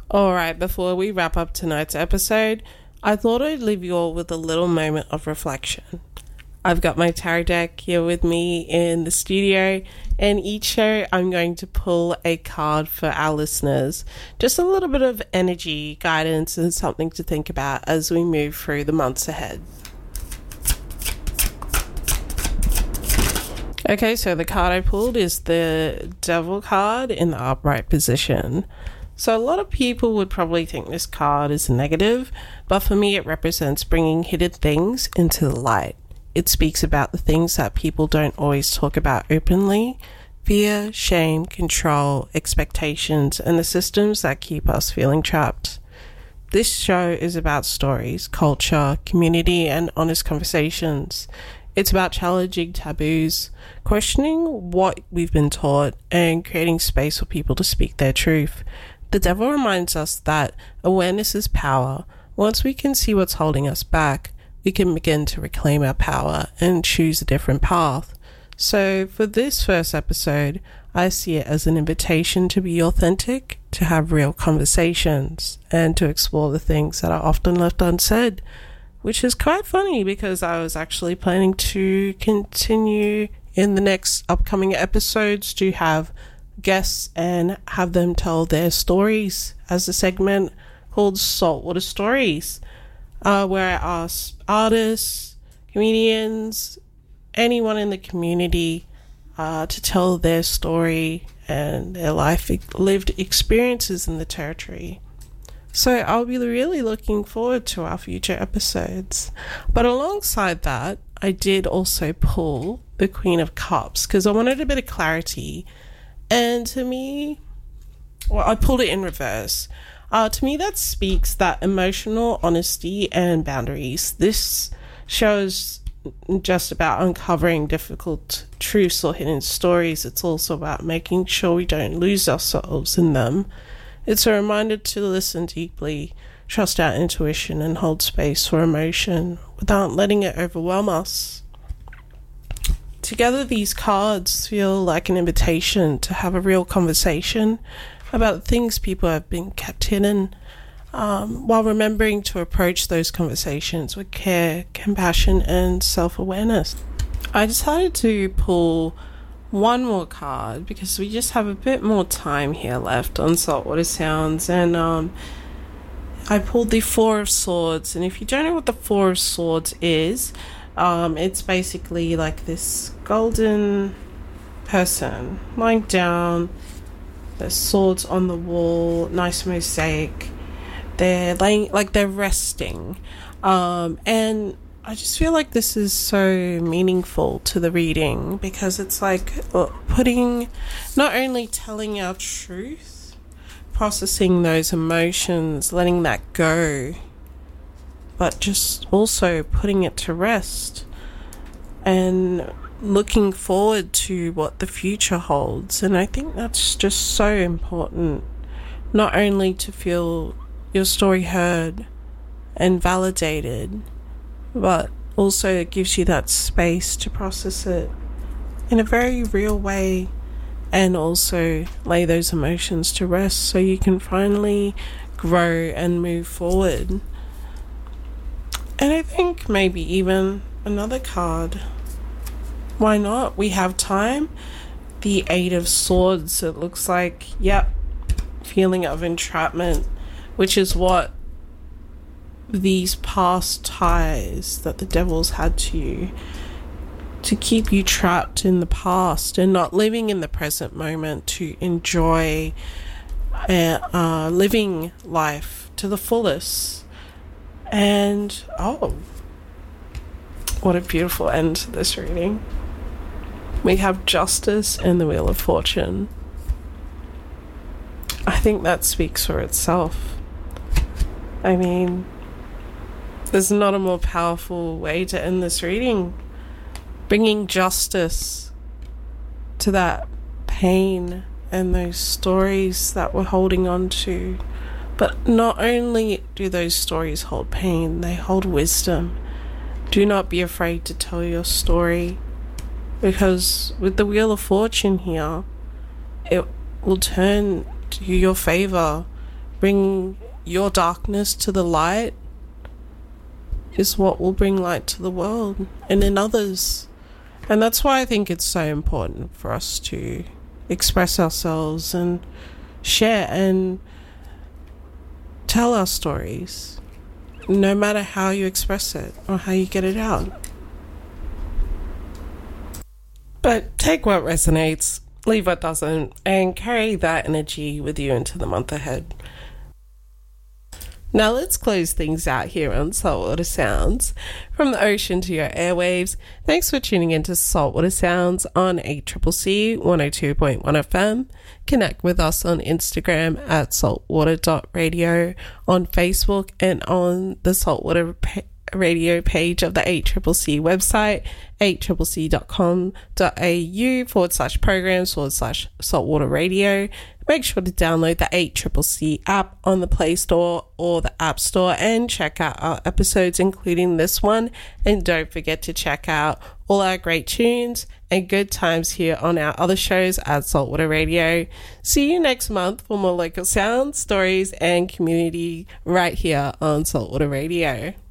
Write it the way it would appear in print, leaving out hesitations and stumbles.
Alright, before we wrap up tonight's episode, I thought I'd leave you all with a little moment of reflection. I've got my tarot deck here with me in the studio, and each show I'm going to pull a card for our listeners. Just a little bit of energy, guidance, and something to think about as we move through the months ahead. Okay, so the card I pulled is the Devil card in the upright position. So a lot of people would probably think this card is negative, but for me it represents bringing hidden things into the light. It speaks about the things that people don't always talk about openly: fear, shame, control, expectations, and the systems that keep us feeling trapped. This show is about stories, culture, community, and honest conversations. It's about challenging taboos, questioning what we've been taught, and creating space for people to speak their truth. The Devil reminds us that awareness is power. Once we can see what's holding us back, we can begin to reclaim our power and choose a different path. So for this first episode, I see it as an invitation to be authentic, to have real conversations, and to explore the things that are often left unsaid. Which is quite funny because I was actually planning to continue in the next upcoming episodes to have guests and have them tell their stories as a segment called Saltwater Stories, where I ask artists, comedians, anyone in the community to tell their story and their lived experiences in the territory. So I'll be really looking forward to our future episodes. But alongside that, I did also pull the Queen of Cups because I wanted a bit of clarity. And to me, I pulled it in reverse. To me, that speaks that emotional honesty and boundaries. This shows just about uncovering difficult truths or hidden stories. It's also about making sure we don't lose ourselves in them. It's a reminder to listen deeply, trust our intuition, and hold space for emotion without letting it overwhelm us. Together, these cards feel like an invitation to have a real conversation about things people have been kept hidden, while remembering to approach those conversations with care, compassion, and self-awareness. I decided to pull one more card because we just have a bit more time here left on Saltwater Sounds, and I pulled the Four of Swords. And if you don't know what the Four of Swords is, it's basically like this golden person lying down. There's swords on the wall, nice mosaic. They're laying like they're resting, and I just feel like this is so meaningful to the reading because it's like putting, not only telling our truth, processing those emotions, letting that go, but just also putting it to rest and looking forward to what the future holds. And I think that's just so important, not only to feel your story heard and validated, but also it gives you that space to process it in a very real way and also lay those emotions to rest so you can finally grow and move forward. And I think maybe even another card. Why not? We have time. The Eight of Swords. It looks like, feeling of entrapment, which is what these past ties that the Devil's had to you, to keep you trapped in the past and not living in the present moment to enjoy living life to the fullest. And what a beautiful end to this reading. We have Justice and the Wheel of Fortune. I think that speaks for itself. I mean, there's not a more powerful way to end this reading. Bringing justice to that pain and those stories that we're holding on to. But not only do those stories hold pain, they hold wisdom. Do not be afraid to tell your story, because with the Wheel of Fortune here, it will turn to your favor bring your darkness to the light is what will bring light to the world and in others. And that's why I think it's so important for us to express ourselves and share and tell our stories, no matter how you express it or how you get it out. But take what resonates, leave what doesn't, and carry that energy with you into the month ahead. Now let's close things out here on Saltwater Sounds. From the ocean to your airwaves, thanks for tuning into Saltwater Sounds on ACCC 102.1 FM. Connect with us on Instagram at saltwater.radio, on Facebook, and on the Saltwater Radio page of the ACCC website, accc.com.au/programs/saltwater radio. Make sure to download the ACCC app on the Play Store or the App Store and check out our episodes, including this one. And don't forget to check out all our great tunes and good times here on our other shows at Saltwater Radio. See you next month for more local sounds, stories, and community right here on Saltwater Radio.